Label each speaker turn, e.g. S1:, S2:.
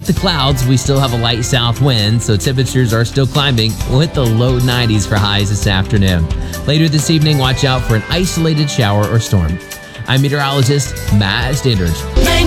S1: the clouds, we still have a light south wind, so temperatures are still climbing with the low 90s for highs this afternoon. Later this evening, watch out for an isolated shower or storm. I'm meteorologist Matt Standard.